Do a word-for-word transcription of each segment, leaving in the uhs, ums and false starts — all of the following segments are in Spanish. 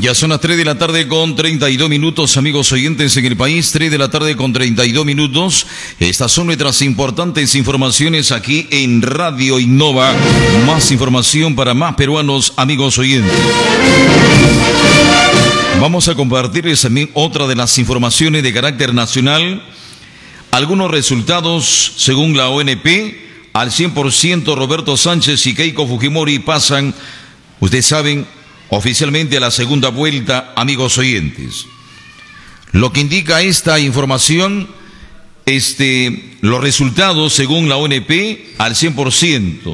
Ya son las tres de la tarde con treinta y dos minutos, amigos oyentes en el país, tres de la tarde con treinta y dos minutos. Estas son nuestras importantes informaciones aquí en Radio Innova. Más información para más peruanos, amigos oyentes. Vamos a compartirles también otra de las informaciones de carácter nacional. Algunos resultados, según la O N P, al cien por ciento Roberto Sánchez y Keiko Fujimori pasan, ustedes saben, oficialmente a la segunda vuelta, amigos oyentes. Lo que indica esta información, este, los resultados según la O N P al cien por ciento.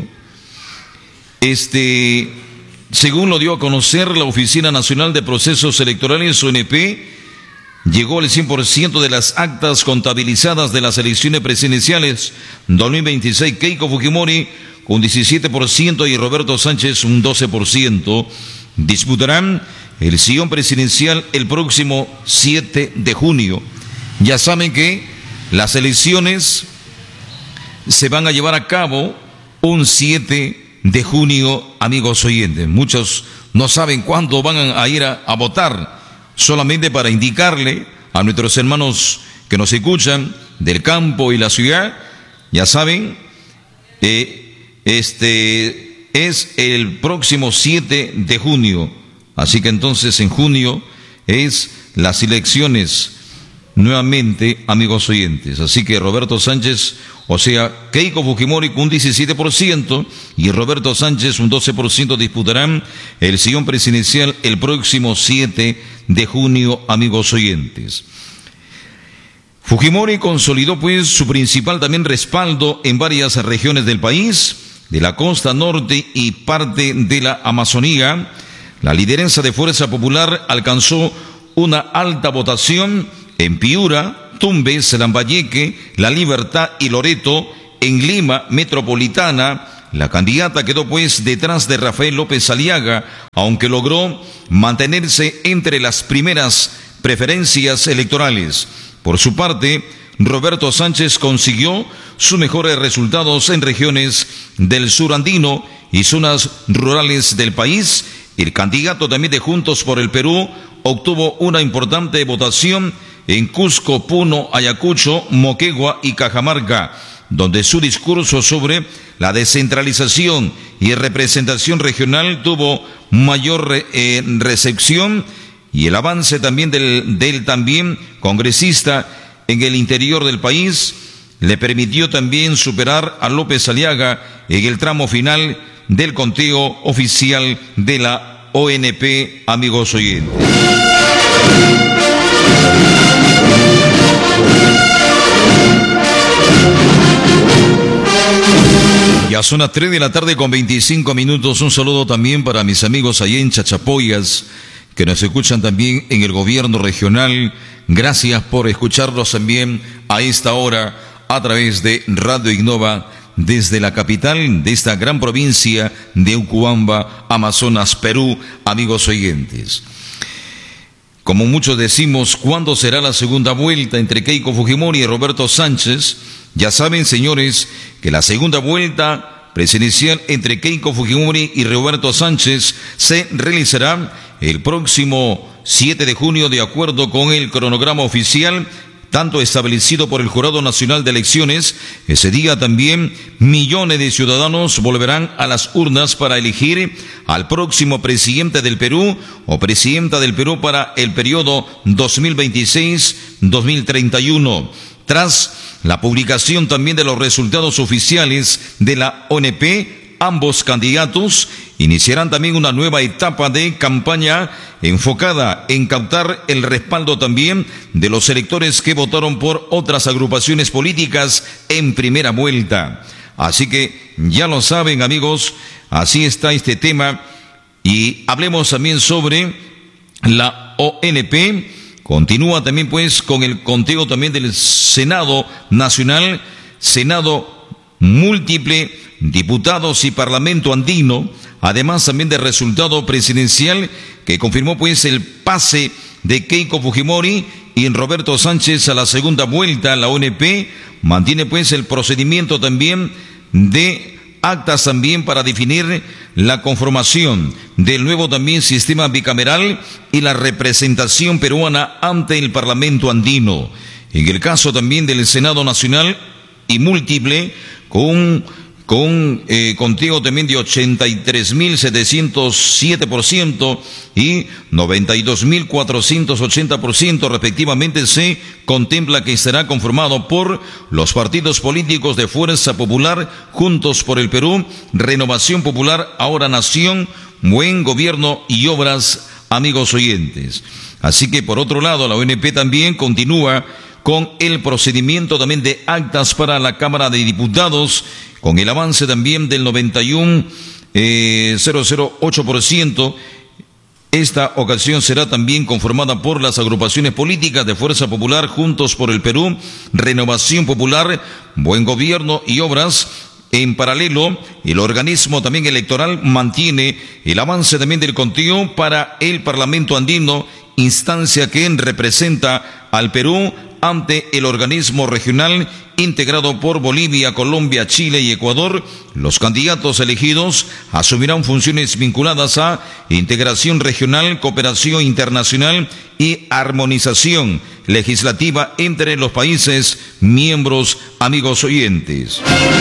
Este, según lo dio a conocer la Oficina Nacional de Procesos Electorales, O N P, llegó al cien por ciento de las actas contabilizadas de las elecciones presidenciales dos mil veintiséis, Keiko Fujimori con diecisiete por ciento y Roberto Sánchez un doce por ciento. Disputarán el sillón presidencial el próximo siete de junio. Ya saben que las elecciones se van a llevar a cabo un siete de junio, amigos oyentes. Muchos no saben cuándo van a ir a, a votar, solamente para indicarle a nuestros hermanos que nos escuchan del campo y la ciudad, ya saben, eh, este... es el próximo siete de junio, así que entonces en junio es las elecciones nuevamente, amigos oyentes. Así que Roberto Sánchez, o sea, Keiko Fujimori con un diecisiete por ciento y Roberto Sánchez un doce por ciento disputarán el sillón presidencial el próximo siete de junio, amigos oyentes. Fujimori consolidó pues su principal también respaldo en varias regiones del país, de la costa norte y parte de la Amazonía. La lideranza de Fuerza Popular alcanzó una alta votación en Piura, Tumbes, Lambayeque, La Libertad y Loreto. En Lima Metropolitana, la candidata quedó pues detrás de Rafael López Aliaga, aunque logró mantenerse entre las primeras preferencias electorales. Por su parte, Roberto Sánchez consiguió sus mejores resultados en regiones del sur andino y zonas rurales del país. El candidato también de Juntos por el Perú obtuvo una importante votación en Cusco, Puno, Ayacucho, Moquegua y Cajamarca, donde su discurso sobre la descentralización y representación regional tuvo mayor eh, recepción, y el avance también del, del también congresista en el interior del país le permitió también superar a López Aliaga en el tramo final del conteo oficial de la O N P, amigos oyentes. Ya son las tres de la tarde con veinticinco minutos. Un saludo también para mis amigos allá en Chachapoyas, que nos escuchan también en el gobierno regional. Gracias por escucharnos también a esta hora a través de Radio Innova desde la capital de esta gran provincia de Ucuamba, Amazonas, Perú, amigos oyentes. Como muchos decimos, ¿cuándo será la segunda vuelta entre Keiko Fujimori y Roberto Sánchez? Ya saben, señores, que la segunda vuelta presidencial entre Keiko Fujimori y Roberto Sánchez se realizará el próximo siete de junio, de acuerdo con el cronograma oficial, tanto establecido por el Jurado Nacional de Elecciones. Ese día también millones de ciudadanos volverán a las urnas para elegir al próximo presidente del Perú o presidenta del Perú para el periodo dos mil veintiséis a dos mil treinta y uno. Tras la publicación también de los resultados oficiales de la O N P, ambos candidatos iniciarán también una nueva etapa de campaña enfocada en captar el respaldo también de los electores que votaron por otras agrupaciones políticas en primera vuelta. Así que ya lo saben, amigos, así está este tema. Y hablemos también sobre la O N P. Continúa también pues con el conteo también del Senado Nacional, Senado múltiple, diputados y Parlamento andino, además también del resultado presidencial que confirmó pues el pase de Keiko Fujimori y Roberto Sánchez a la segunda vuelta. La O N P mantiene pues el procedimiento también de actas también para definir la conformación del nuevo también sistema bicameral y la representación peruana ante el Parlamento andino. En el caso también del Senado Nacional y múltiple, con con eh, conteo también de ochenta y tres mil setecientos siete por ciento y noventa y dos mil cuatrocientos ochenta por ciento respectivamente, se contempla que estará conformado por los partidos políticos de Fuerza Popular, Juntos por el Perú, Renovación Popular, Ahora Nación, Buen Gobierno y Obras, amigos oyentes. Así que por otro lado, la O N P también continúa con el procedimiento también de actas para la Cámara de Diputados, con el avance también del noventa y uno coma cero cero ocho por ciento. Esta ocasión será también conformada por las agrupaciones políticas de Fuerza Popular, Juntos por el Perú, Renovación Popular, Buen Gobierno y Obras. En paralelo, el organismo también electoral mantiene el avance también del conteo para el Parlamento andino, instancia que representa al Perú ante el organismo regional integrado por Bolivia, Colombia, Chile y Ecuador. Los candidatos elegidos asumirán funciones vinculadas a integración regional, cooperación internacional y armonización legislativa entre los países miembros, amigos oyentes.